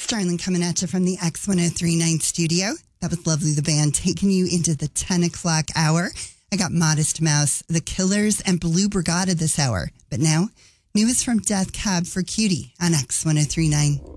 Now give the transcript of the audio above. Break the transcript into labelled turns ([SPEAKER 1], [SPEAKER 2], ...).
[SPEAKER 1] Starling coming at you from the X1039 studio. That was Lovely the Band taking you into the 10 o'clock hour. I got Modest Mouse, The Killers, and Blue Brigada this hour. But now, newest from Death Cab for Cutie on X1039.